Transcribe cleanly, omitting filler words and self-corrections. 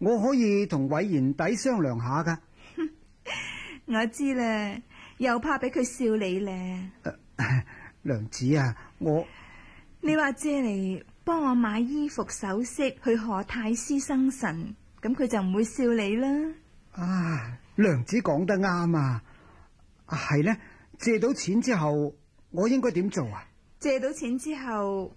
我可以同偉賢弟商量下噶。 我知啦，又怕俾佢笑你咧。 娘子啊， 你話借嚟幫我買衣服首飾去賀太師生辰，咁佢就唔會笑你啦。 娘子講得啱啊。係呢，借到錢之後我應該點做啊？ 借到錢之後，